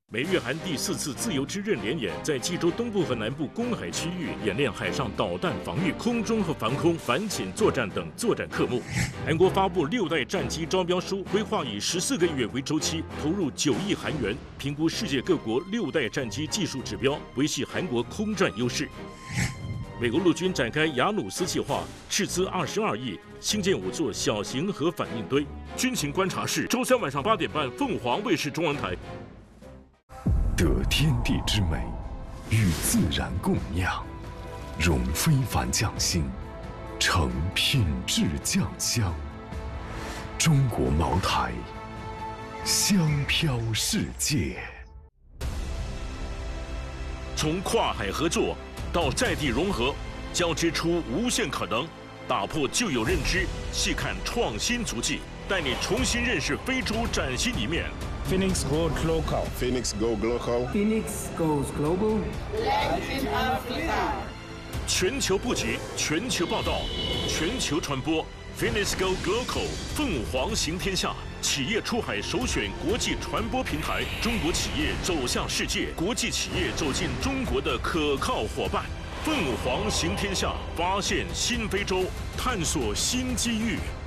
美日韩第4次自由之刃联演在济州东部和南部公海区域演练海上导弹防御、空中和防空、反潜作战等作战科目。韩国发布6代战机招标书，规划以14个月为周期，投入9亿韩元，评估世界各国6代战机技术指标，维系韩国空战优势。美国陆军展开雅努斯计划，斥资22亿，新建5座小型核反应堆。军情观察室，周3晚上8点半，凤凰卫视中文台。 得天地之美，与自然共酿，融非凡匠心，成品质酱香。中国茅台，香飘世界。 从跨海合作到在地融合，交织出无限可能，打破旧有认知，细看创新足迹，带你重新认识非洲崭新一面。 Phoenix Goes Local. Phoenix Go Global. Phoenix Goes Global. Latin Africa. 全球布局，全球报道，全球传播。Phoenix Go Global， 凤凰行天下，企业出海首选国际传播平台，中国企业走向世界，国际企业走进中国的可靠伙伴。凤凰行天下，发现新非洲，探索新机遇。